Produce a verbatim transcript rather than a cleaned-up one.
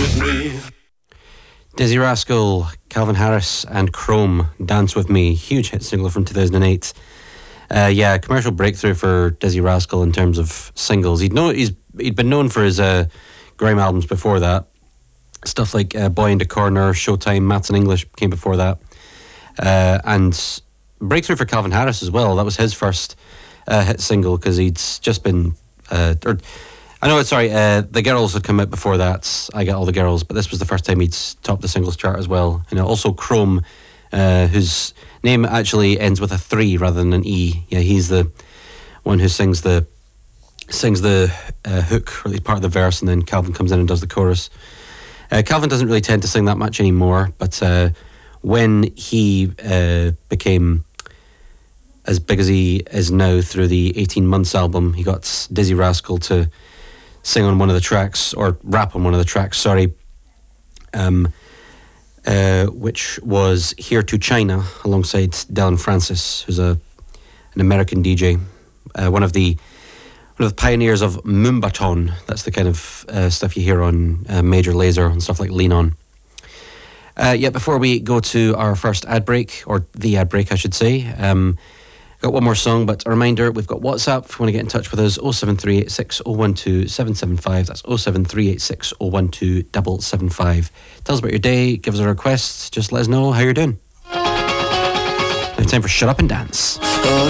with me. Dizzy Rascal, Calvin Harris and Chrome, Dance With Me, huge hit single from two thousand eight. Uh, yeah, commercial breakthrough for Dizzy Rascal in terms of singles. He'd know he's he'd been known for his uh, grime albums before that. Stuff like uh, Boy in the Corner, Showtime, Maths in English came before that. Uh, and breakthrough for Calvin Harris as well. That was his first uh, hit single because he'd just been... Uh, or, I know, sorry, uh, The Girls had come out before that. I Got All the Girls, but this was the first time he'd topped the singles chart as well. You know, also Chrome, uh, whose name actually ends with a three rather than an E. Yeah, he's the one who sings the sings the uh, hook, or at least part of the verse, and then Calvin comes in and does the chorus. Uh, Calvin doesn't really tend to sing that much anymore, but uh, when he uh, became as big as he is now through the eighteen months album, he got Dizzy Rascal to sing on one of the tracks, or rap on one of the tracks, sorry, um, uh, which was Here to China, alongside Dylan Francis, who's a an American D J, uh, one of the one of the pioneers of Moombaton. That's the kind of uh, stuff you hear on uh, Major Lazer and stuff like Lean On. Uh, yeah, before we go to our first ad break, or the ad break, I should say, um, got one more song, but a reminder, we've got WhatsApp if you want to get in touch with us, oh seven three eight six oh one two seven seven five. That's oh seven three eight six oh one two seven seven five. Tell us about your day, give us a request, just let us know how you're doing. Now time for Shut Up and Dance.